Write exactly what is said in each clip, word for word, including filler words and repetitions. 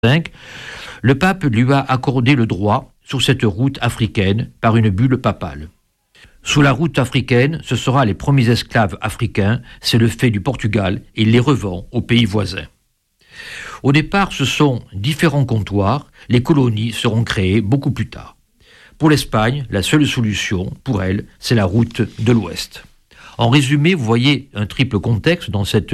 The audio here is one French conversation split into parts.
le pape lui a accordé le droit sur cette route africaine par une bulle papale. Sous la route africaine, ce sera les premiers esclaves africains, c'est le fait du Portugal, et il les revend aux pays voisins. Au départ, ce sont différents comptoirs, les colonies seront créées beaucoup plus tard. Pour l'Espagne, la seule solution, pour elle, c'est la route de l'Ouest. En résumé, vous voyez un triple contexte dans cette,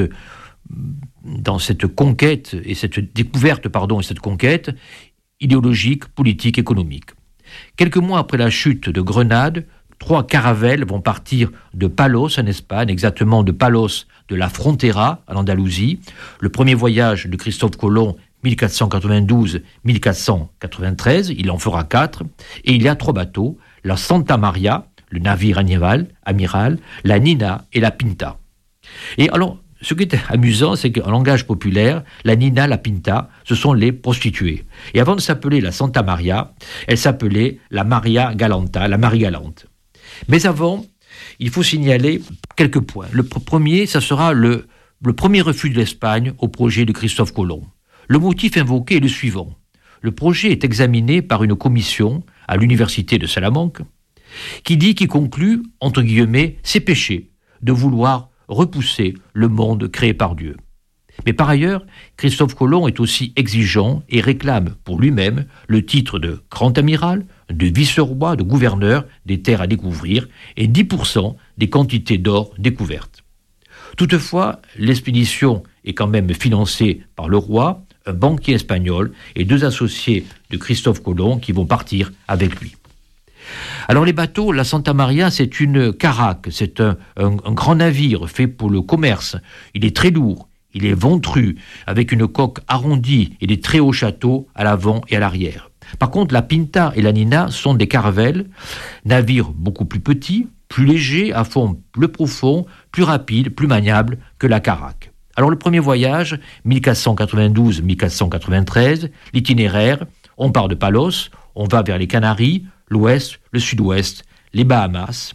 dans cette conquête, et cette découverte, pardon, et cette conquête idéologique, politique, économique. Quelques mois après la chute de Grenade, trois caravelles vont partir de Palos en Espagne, exactement de Palos de la Frontera en Andalousie. Le premier voyage de Christophe Colomb, mille quatre cent quatre-vingt-douze à mille quatre cent quatre-vingt-treize, il en fera quatre, et il y a trois bateaux, la Santa Maria, le navire amiral, amiral, la Nina et la Pinta. Et alors, ce qui est amusant, c'est qu'en langage populaire, la Nina, la Pinta, ce sont les prostituées. Et avant de s'appeler la Santa Maria, elle s'appelait la Maria Galanta, la Marie Galante. Mais avant, il faut signaler quelques points. Le premier, ça sera le, le premier refus de l'Espagne au projet de Christophe Colomb. Le motif invoqué est le suivant. Le projet est examiné par une commission à l'université de Salamanque qui dit, qui conclut, entre guillemets, c'est péché de vouloir repousser le monde créé par Dieu. Mais par ailleurs, Christophe Colomb est aussi exigeant et réclame pour lui-même le titre de grand amiral, de vice-roi, de gouverneur des terres à découvrir et dix pour cent des quantités d'or découvertes. Toutefois, l'expédition est quand même financée par le roi, un banquier espagnol et deux associés de Christophe Colomb qui vont partir avec lui. Alors les bateaux, la Santa Maria, c'est une caraque, c'est un, un, un grand navire fait pour le commerce. Il est très lourd, il est ventru, avec une coque arrondie et des très hauts châteaux à l'avant et à l'arrière. Par contre, la Pinta et la Nina sont des caravelles, navires beaucoup plus petits, plus légers, à fond plus profond, plus rapides, plus maniables que la caraque. Alors le premier voyage, mille quatre cent quatre-vingt-douze à mille quatre cent quatre-vingt-treize, l'itinéraire, on part de Palos, on va vers les Canaries, l'ouest, le sud-ouest, les Bahamas,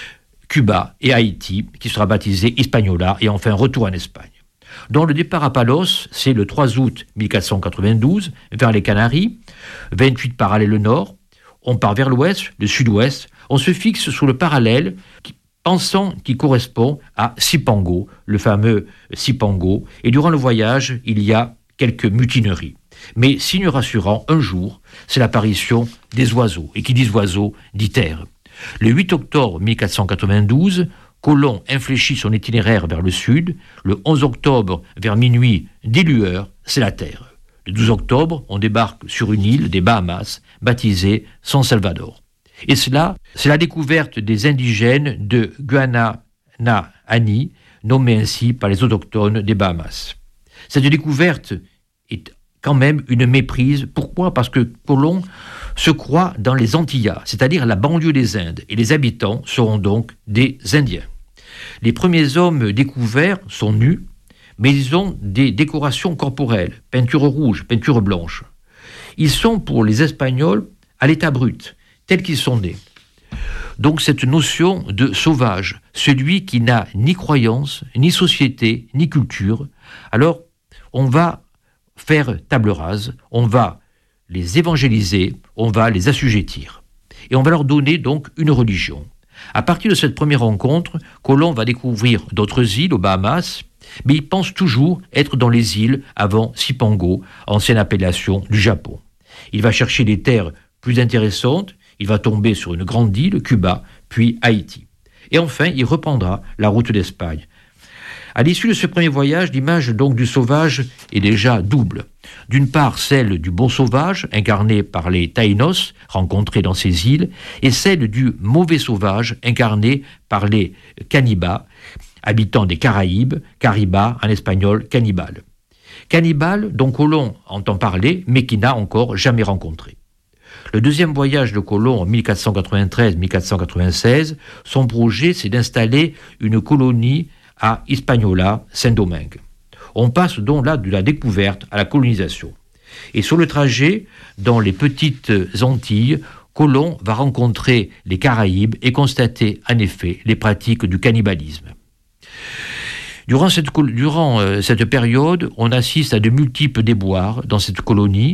Cuba et Haïti, qui sera baptisé Hispaniola, et enfin retour en Espagne. Donc le départ à Palos, c'est le trois août mille quatre cent quatre-vingt-douze, vers les Canaries, vingt-huit parallèles nord, on part vers l'ouest, le sud-ouest, on se fixe sur le parallèle, pensant qu'il correspond à Cipango, le fameux Cipango, et durant le voyage, il y a quelques mutineries. Mais signe rassurant, un jour, c'est l'apparition des oiseaux, et qui dit oiseaux, dit terre. Le huit octobre mille quatre cent quatre-vingt-douze, Colomb infléchit son itinéraire vers le sud. Le onze octobre, vers minuit, des lueurs, c'est la terre. Le douze octobre, on débarque sur une île des Bahamas, baptisée San Salvador. Et cela, c'est la découverte des indigènes de Guanahani, nommés ainsi par les autochtones des Bahamas. Cette découverte est quand même une méprise. Pourquoi ? Parce que Colomb se croit dans les Antillas, c'est-à-dire la banlieue des Indes, et les habitants seront donc des Indiens. Les premiers hommes découverts sont nus, mais ils ont des décorations corporelles, peinture rouge, peinture blanche. Ils sont pour les Espagnols à l'état brut, tels qu'ils sont nés. Donc cette notion de sauvage, celui qui n'a ni croyance, ni société, ni culture, alors on va faire table rase, on va les évangéliser, on va les assujettir. Et on va leur donner donc une religion. À partir de cette première rencontre, Colomb va découvrir d'autres îles aux Bahamas, mais il pense toujours être dans les îles avant Cipango, ancienne appellation du Japon. Il va chercher des terres plus intéressantes, il va tomber sur une grande île, Cuba, puis Haïti. Et enfin, il reprendra la route d'Espagne. À l'issue de ce premier voyage, l'image donc du sauvage est déjà double. D'une part, celle du bon sauvage, incarné par les Taïnos, rencontrés dans ces îles, et celle du mauvais sauvage, incarné par les Canibas, habitants des Caraïbes, Cariba, en espagnol, cannibale. Cannibale, dont Colomb entend parler, mais qui n'a encore jamais rencontré. Le deuxième voyage de Colomb en mille quatre cent quatre-vingt-treize à mille quatre cent quatre-vingt-seize, son projet, c'est d'installer une colonie à Hispaniola, Saint-Domingue. On passe donc là de la découverte à la colonisation. Et sur le trajet, dans les petites Antilles, Colomb va rencontrer les Caraïbes et constater en effet les pratiques du cannibalisme. Durant cette, durant cette période, on assiste à de multiples déboires dans cette colonie.